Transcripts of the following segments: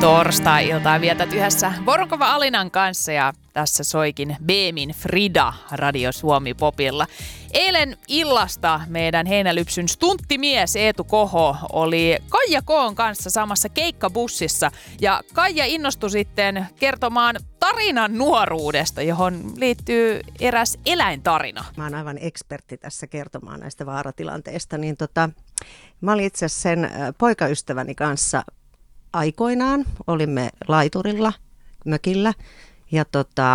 Torstai-iltaa vietät yhdessä Vorokova Alinan kanssa ja tässä soikin Beemin Frida Radio Suomi Popilla. Eilen illasta meidän Heinälypsyn stunttimies Eetu Koho oli Kaija Koon kanssa samassa keikkabussissa ja Kaija innostui sitten kertomaan tarinan nuoruudesta, johon liittyy eräs eläintarina. Mä oon aivan ekspertti tässä kertomaan näistä vaaratilanteista. Mä olin itse asiassa sen poikaystäväni kanssa aikoinaan. Olimme laiturilla, mökillä ja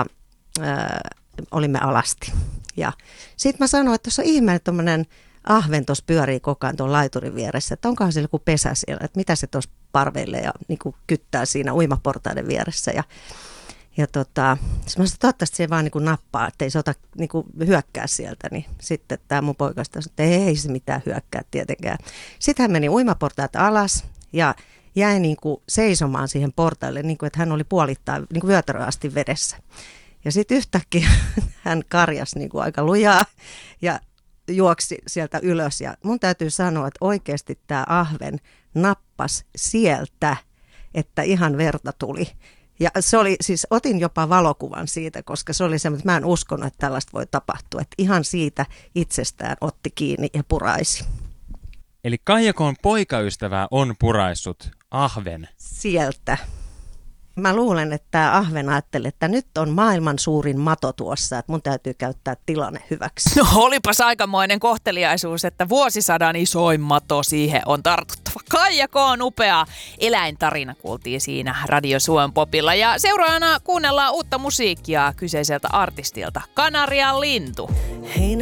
olimme alasti. Ja sitten mä sanoin, että tuossa on ihme, että tommonen ahven tuossa pyörii koko ajan tuon laiturin vieressä, että onkohan siellä joku pesä siellä, että mitä se tuossa parveilee ja niin kuin kyttää siinä uimaportaiden vieressä. Ja mä sanoin, että toivottavasti se vaan niin kuin nappaa, että ei se ota niin kuin hyökkää sieltä. Niin sitten tämä mun poikasta sanoi, että ei se mitään hyökkää tietenkään. Sitten hän meni uimaportaat alas ja jäi niin kuin seisomaan siihen portaille, niin kuin, että hän oli puolittain niin kuin vyötäröön asti vedessä. Ja sitten yhtäkkiä hän karjasi niin kuin aika lujaa ja juoksi sieltä ylös. Ja mun täytyy sanoa, että oikeasti tämä ahven nappasi sieltä, että ihan verta tuli. Ja se oli, siis otin jopa valokuvan siitä, koska se oli semmoinen, että mä en uskonut, että tällaista voi tapahtua. Että ihan siitä itsestään otti kiinni ja puraisi. Eli Kaija Koon poikaystävää on puraissut ahven. Sieltä. Mä luulen, että tämä ahven ajatteli, että nyt on maailman suurin mato tuossa, että mun täytyy käyttää tilanne hyväksi. No olipas aikamoinen kohteliaisuus, että vuosisadan isoin mato siihen on tartuttava. Kaija Koon upea eläintarina kuultiin siinä Radio Suomen Popilla. Ja seuraavana kuunnellaan uutta musiikkia kyseiseltä artistilta, Kanarian lintu.